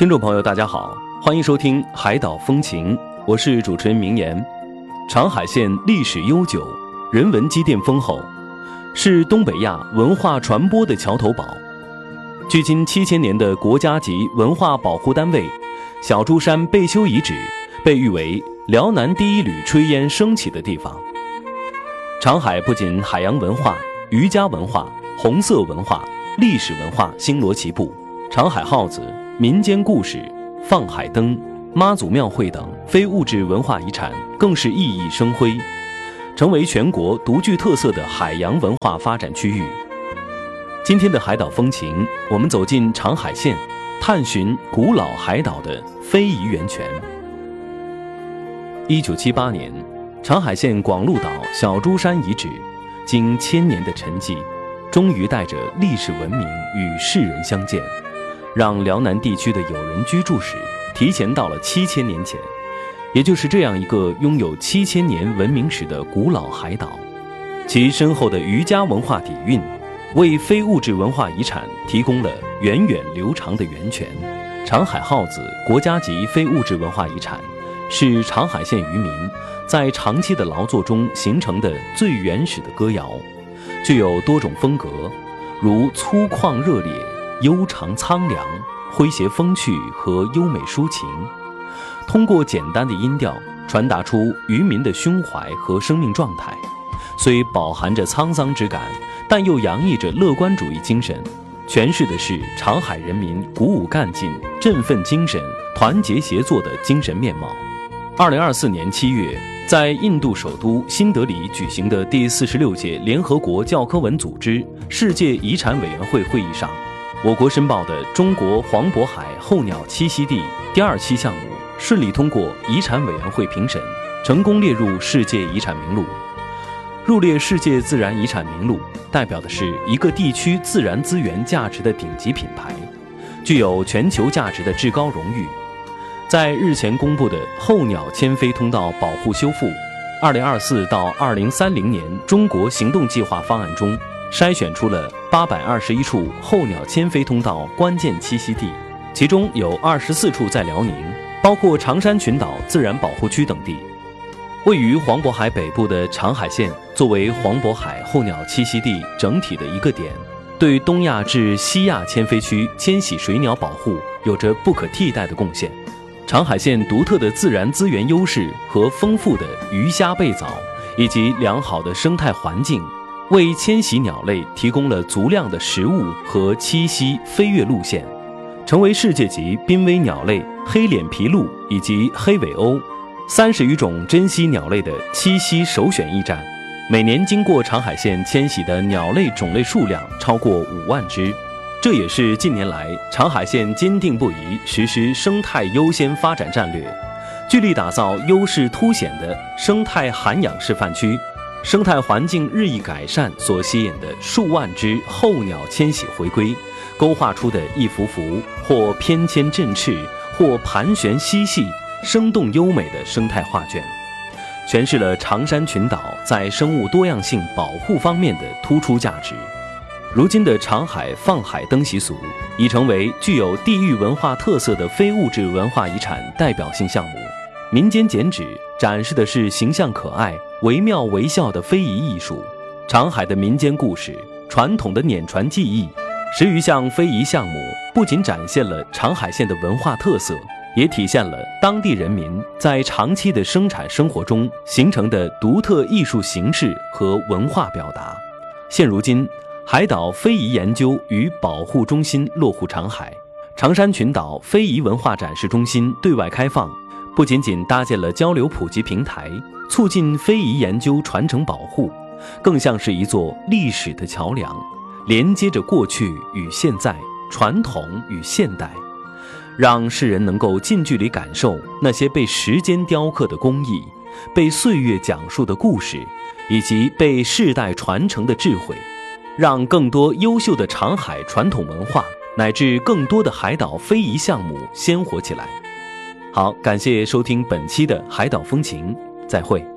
听众朋友大家好，欢迎收听海岛风情，我是主持人明言。长海县历史悠久，人文积淀丰厚，是东北亚文化传播的桥头堡。距今7000年的国家级文化保护单位小珠山贝丘遗址被誉为辽南第一缕炊烟升起的地方。长海不仅海洋文化、渔家文化、红色文化、历史文化星罗棋布，长海号子、民间故事、放海灯、妈祖庙会等非物质文化遗产更是熠熠生辉，成为全国独具特色的海洋文化发展区域。今天的海岛风情，我们走进长海县，探寻古老海岛的非遗源泉。1978年，长海县广鹿岛小珠山遗址经1000年的沉寂，终于带着历史文明与世人相见，让辽南地区的有人居住史提前到了7000年前。也就是这样一个拥有7000年文明史的古老海岛，其深厚的渔家文化底蕴为非物质文化遗产提供了源远流长的源泉。长海号子国家级非物质文化遗产是长海县渔民在长期的劳作中形成的最原始的歌谣，具有多种风格，如粗犷热烈、悠长苍凉、诙谐风趣和优美抒情，通过简单的音调传达出渔民的胸怀和生命状态，虽饱含着沧桑之感，但又洋溢着乐观主义精神，诠释的是长海人民鼓舞干劲、振奋精神、团结协作的精神面貌。2024年7月，在印度首都新德里举行的第46届联合国教科文组织世界遗产委员会会议上，我国申报的中国黄渤海候鸟栖息地第2期项目顺利通过遗产委员会评审，成功列入世界遗产名录。入列世界自然遗产名录，代表的是一个地区自然资源价值的顶级品牌，具有全球价值的至高荣誉。在日前公布的候鸟迁飞通道保护修复2024到2030年中国行动计划方案中，筛选出了821处候鸟迁飞通道关键栖息地，其中有24处在辽宁，包括长山群岛自然保护区等地。位于黄渤海北部的长海县，作为黄渤海候鸟栖息地整体的一个点，对东亚至西亚迁飞区迁徙水鸟保护有着不可替代的贡献。长海县独特的自然资源优势和丰富的鱼虾贝藻，以及良好的生态环境，为迁徙鸟类提供了足量的食物和栖息飞跃路线，成为世界级濒危鸟类黑脸琵鹭以及黑尾鸥30余种珍稀鸟类的栖息首选驿站。每年经过长海县迁徙的鸟类种类数量超过5万只，这也是近年来长海县坚定不移实施生态优先发展战略，聚力打造优势凸显的生态涵养示范区，生态环境日益改善所吸引的数万只候鸟迁徙回归，勾画出的一幅幅或翩跹振翅，或盘旋嬉戏，生动优美的生态画卷，诠释了长山群岛在生物多样性保护方面的突出价值。如今的长海放海灯习俗已成为具有地域文化特色的非物质文化遗产代表性项目。民间剪纸展示的是形象可爱、惟妙惟肖的非遗艺术，长海的民间故事、传统的碾传技艺，10余项非遗项目不仅展现了长海县的文化特色，也体现了当地人民在长期的生产生活中形成的独特艺术形式和文化表达。现如今，海岛非遗研究与保护中心落户长海，长山群岛非遗文化展示中心对外开放，不仅仅搭建了交流普及平台，促进非遗研究传承保护，更像是一座历史的桥梁，连接着过去与现在、传统与现代，让世人能够近距离感受那些被时间雕刻的工艺，被岁月讲述的故事，以及被世代传承的智慧，让更多优秀的长海传统文化乃至更多的海岛非遗项目鲜活起来。好，感谢收听本期的海岛风情，再会。